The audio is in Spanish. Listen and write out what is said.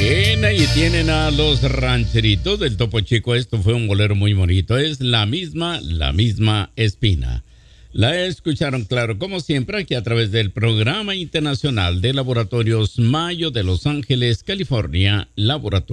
Bien, ahí tienen a los rancheritos del Topo Chico. Esto fue un bolero muy bonito. Es la misma espina. La escucharon, claro, como siempre, aquí a través del Programa Internacional de Laboratorios Mayo de Los Ángeles, California, Laboratorio